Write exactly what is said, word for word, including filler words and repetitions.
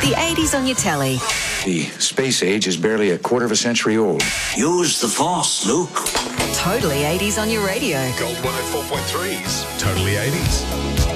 The eighties on your telly. The space age is barely a quarter of a century old. Use the Force, Luke. Totally eighties on your radio. Gold one oh four point three's Totally eighties.